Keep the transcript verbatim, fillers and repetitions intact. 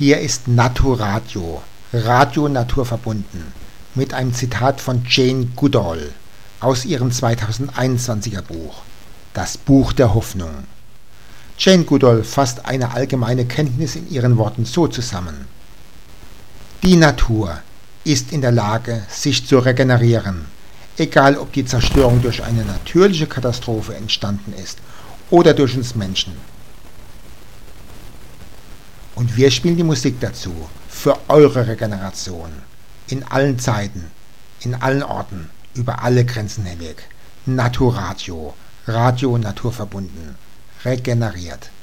Hier ist Naturadio, Radio naturverbunden, mit einem Zitat von Jane Goodall aus ihrem zweitausendeinundzwanziger Buch, Das Buch der Hoffnung. Jane Goodall fasst eine allgemeine Kenntnis in ihren Worten so zusammen: Die Natur ist in der Lage, sich zu regenerieren, egal ob die Zerstörung durch eine natürliche Katastrophe entstanden ist oder durch uns Menschen. Und wir spielen die Musik dazu, für eure Regeneration, in allen Zeiten, in allen Orten, über alle Grenzen hinweg. Naturadio, Radio naturverbunden, regeneriert.